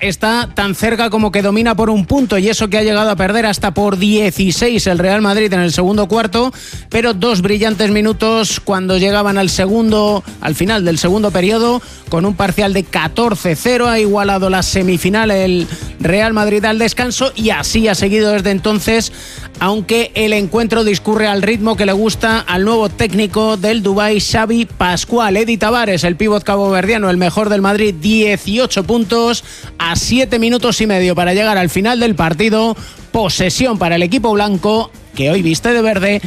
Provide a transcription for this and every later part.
está tan cerca como que domina por un punto, y eso que ha llegado a perder hasta por 16 el Real Madrid en el segundo cuarto, pero dos brillantes minutos cuando llegaban al final del segundo periodo, con un parcial de 14-0, ha igualado la semifinal el Real Madrid al descanso, y así ha seguido desde entonces, aunque el encuentro discurre al ritmo que le gusta al nuevo técnico del Dubái, Xavi Pascual. Edi Tavares, el pívot caboverdiano, el mejor del Madrid, 18 puntos a 7 minutos y medio para llegar al final del partido. Posesión para el equipo blanco, que hoy viste de verde.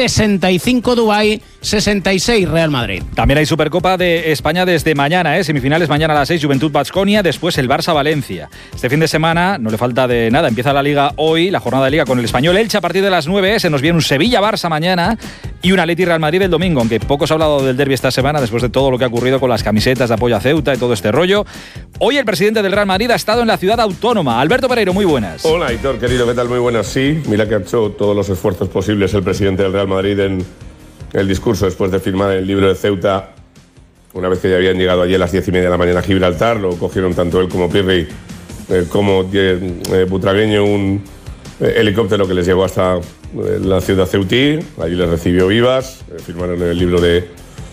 65 Dubái, 66 Real Madrid. También hay Supercopa de España desde mañana, semifinales mañana a las 6, Juventud Baskonia, después el Barça Valencia. Este fin de semana no le falta de nada, empieza la Liga hoy, la jornada de Liga con el Español Elche a partir de las 9, se nos viene un Sevilla-Barça mañana y un Atleti Real Madrid el domingo, aunque poco se ha hablado del derbi esta semana después de todo lo que ha ocurrido con las camisetas de apoyo a Ceuta y todo este rollo. Hoy el presidente del Real Madrid ha estado en la ciudad autónoma. Alberto Pereiro, muy buenas. Hola, Aitor, querido, ¿qué tal? Muy buenas. Sí, mira que ha hecho todos los esfuerzos posibles el presidente del Real Madrid en el discurso después de firmar el libro de Ceuta. Una vez que ya habían llegado allí a las 10:30 de la mañana a Gibraltar, lo cogieron tanto él como Pirri como Butragueño, un helicóptero que les llevó hasta la ciudad ceutí. Allí les recibió vivas, firmaron el libro de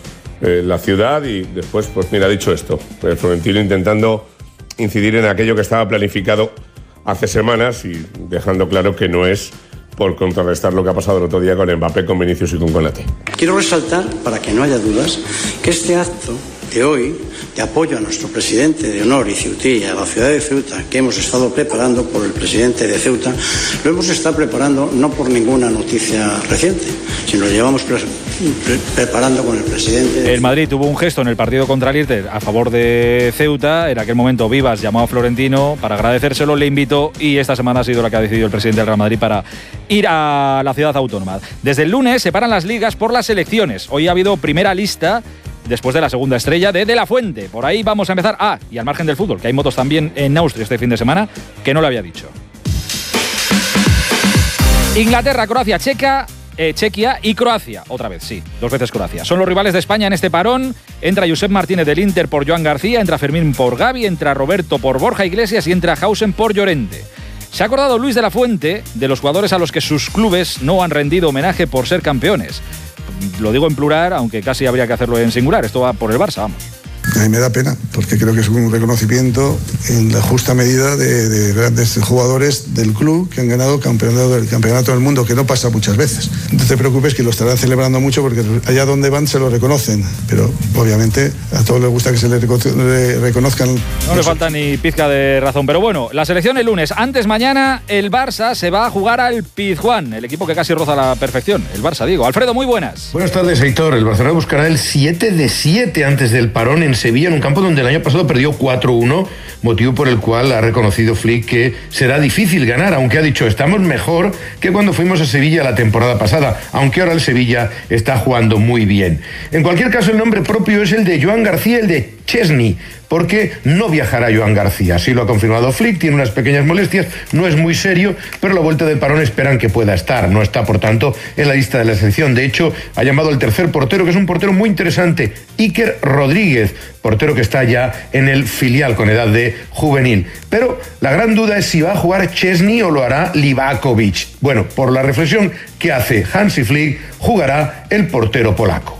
la ciudad, y después, pues mira, ha dicho esto, el Florentino intentando incidir en aquello que estaba planificado hace semanas y dejando claro que no es por contrarrestar lo que ha pasado el otro día con Mbappé, con Vinicius y con Konaté. Quiero resaltar, para que no haya dudas, que este acto de hoy, de apoyo a nuestro presidente de honor y ceutí, a la ciudad de Ceuta, que hemos estado preparando por el presidente de Ceuta, lo hemos estado preparando no por ninguna noticia reciente, sino lo llevamos preparando con el presidente. El Madrid tuvo un gesto en el partido contra el Inter a favor de Ceuta. En aquel momento Vivas llamó a Florentino para agradecérselo, le invitó, y esta semana ha sido la que ha decidido el presidente del Real Madrid para ir a la ciudad autónoma. Desde el lunes se paran las ligas por las elecciones. Hoy ha habido primera lista después de la segunda estrella de La Fuente. Por ahí vamos a empezar. Y al margen del fútbol, que hay motos también en Austria este fin de semana, que no lo había dicho. Inglaterra, Croacia, Chequia y Croacia. Otra vez, sí, 2 veces Croacia. Son los rivales de España en este parón. Entra Josep Martínez del Inter por Joan García, entra Fermín por Gavi, entra Roberto por Borja Iglesias y entra Hausen por Llorente. Se ha acordado Luis de la Fuente de los jugadores a los que sus clubes no han rendido homenaje por ser campeones. Lo digo en plural, aunque casi habría que hacerlo en singular. Esto va por el Barça, vamos. A mí me da pena, porque creo que es un reconocimiento en la justa medida de grandes jugadores del club que han ganado el campeonato del mundo, que no pasa muchas veces. No te preocupes, que lo estarán celebrando mucho, porque allá donde van se lo reconocen, pero obviamente a todos les gusta que se les reconozcan. No le falta ni pizca de razón, pero bueno, la selección el lunes. Antes, mañana el Barça se va a jugar al Pizjuán, el equipo que casi roza la perfección. El Barça, digo. Alfredo, muy buenas. Buenas tardes, Aitor. El Barcelona buscará el 7 de 7 antes del parón en Sevilla, en un campo donde el año pasado perdió 4-1, motivo por el cual ha reconocido Flick que será difícil ganar, aunque ha dicho estamos mejor que cuando fuimos a Sevilla la temporada pasada, aunque ahora el Sevilla está jugando muy bien. En cualquier caso, el nombre propio es el de Joan García, el de Chesney, porque no viajará Joan García. Así lo ha confirmado Flick, tiene unas pequeñas molestias, no es muy serio, pero a la vuelta del parón esperan que pueda estar. No está, por tanto, en la lista de la selección. De hecho, ha llamado al tercer portero, que es un portero muy interesante, Iker Rodríguez, portero que está ya en el filial con edad de juvenil. Pero la gran duda es si va a jugar Chesney o lo hará Livakovic. Bueno, por la reflexión que hace Hansi Flick, jugará el portero polaco.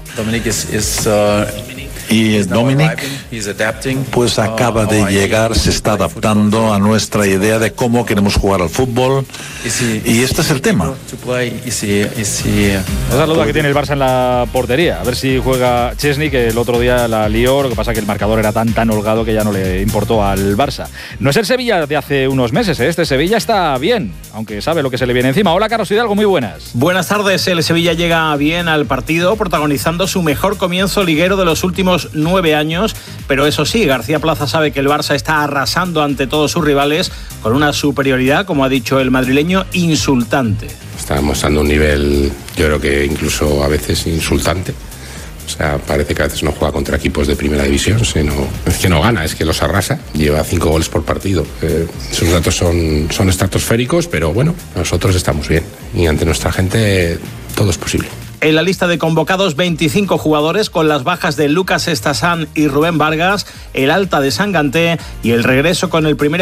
Y Dominic pues acaba de llegar, se está adaptando a nuestra idea de cómo queremos jugar al fútbol, y este es el tema. Esa es la duda que tiene el Barça en la portería, a ver si juega Chesney, que el otro día la lió, lo que pasa que el marcador era tan holgado que ya no le importó al Barça. No es el Sevilla de hace unos meses, este Sevilla está bien, aunque sabe lo que se le viene encima. Hola, Carlos Hidalgo, muy buenas. Buenas tardes, el Sevilla llega bien al partido, protagonizando su mejor comienzo liguero de los últimos 9 años, pero eso sí, García Plaza sabe que el Barça está arrasando ante todos sus rivales con una superioridad, como ha dicho el madrileño, insultante. Está mostrando un nivel, yo creo que incluso a veces insultante. O sea, parece que a veces no juega contra equipos de primera división, sino es que no gana, es que los arrasa. Lleva 5 goles por partido. Sus datos son estratosféricos, pero bueno, nosotros estamos bien y ante nuestra gente todo es posible. En la lista de convocados, 25 jugadores, con las bajas de Lucas Estasán y Rubén Vargas, el alta de Sanganté y el regreso con el primer